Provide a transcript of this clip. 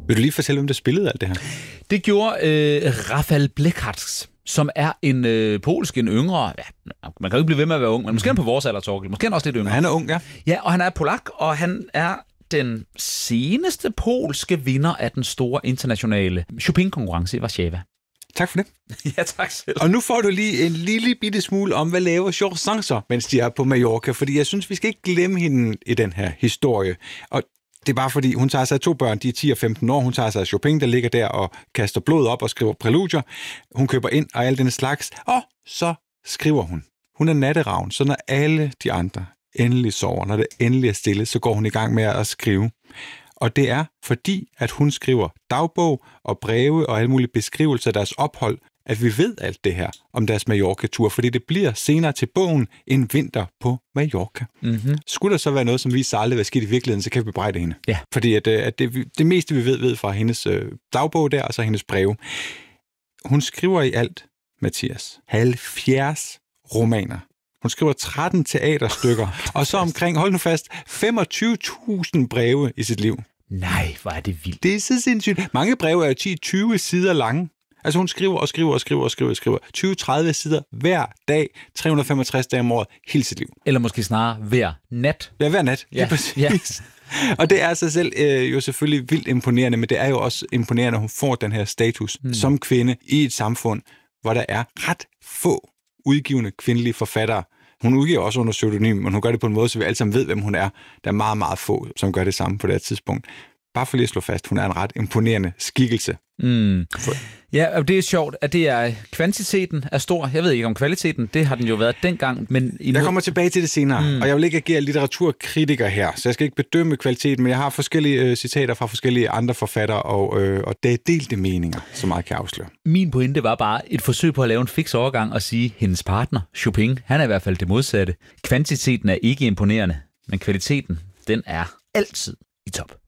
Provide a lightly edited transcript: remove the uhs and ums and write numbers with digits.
Vil du lige fortælle, hvem der spillede alt det her? Det gjorde Rafał Blekacz, som er en polsk, en yngre. Ja, man kan jo ikke blive ved med at være ung, men måske er han på vores alder, Torgild. Måske er han også lidt yngre. Han er ung, ja. Ja, og han er polak, og han er den seneste polske vinder af den store internationale Chopin-konkurrence i Warszawa. Tak for det. Ja, tak selv. Og nu får du lige en lille bitte smule om, hvad laver Georges Sanson, mens de er på Mallorca, fordi jeg synes, vi skal ikke glemme hende i den her historie. Og det er bare fordi, hun tager sig af 2 børn, de er 10 og 15 år, hun tager sig af Chopin, der ligger der og kaster blod op og skriver præludier. Hun køber ind og alt den slags, og så skriver hun. Hun er natteravn, så når alle de andre endelig sover, når det endelig er stille, så går hun i gang med at skrive. Og det er fordi, at hun skriver dagbog og breve og alle mulige beskrivelser af deres ophold, at vi ved alt det her om deres Mallorca-tur, fordi det bliver senere til bogen En vinter på Mallorca. Mm-hmm. Skulle der så være noget, som viser aldrig, hvad skete i virkeligheden, så kan vi bebrejde hende. Ja. Fordi at det meste, vi ved fra hendes dagbog der, og så hendes breve. Hun skriver i alt, Mathias, 70 romaner. Hun skriver 13 teaterstykker, og så omkring, hold nu fast, 25.000 breve i sit liv. Nej, hvor er det vildt. Det er så sindssygt. Mange breve er jo 10-20 sider lange. Altså hun skriver og skriver 20-30 sider hver dag, 365 dage om året, hele sit liv. Eller måske snarere hver nat. Ja, hver nat. Ja, præcis. ja. Og det er sig selv jo selvfølgelig vildt imponerende, men det er jo også imponerende, at hun får den her status som kvinde i et samfund, hvor der er ret få udgivende kvindelige forfattere. Hun udgiver også under pseudonym, men hun gør det på en måde, så vi alle sammen ved, hvem hun er. Der er meget, meget få, som gør det samme på det her tidspunkt. Bare for lige at slå fast, hun er en ret imponerende skikkelse. Mm. Ja, og det er sjovt, at det er kvantiteten er stor. Jeg ved ikke om kvaliteten, det har den jo været dengang. Men jeg kommer tilbage til det senere, og jeg vil ikke agere litteraturkritiker her, så jeg skal ikke bedømme kvaliteten, men jeg har forskellige citater fra forskellige andre forfattere, og det er delte meninger, så meget kan jeg afsløre. Min pointe var bare et forsøg på at lave en fiks overgang og sige, hendes partner, Chopin, han er i hvert fald det modsatte. Kvantiteten er ikke imponerende, men kvaliteten, den er altid i top.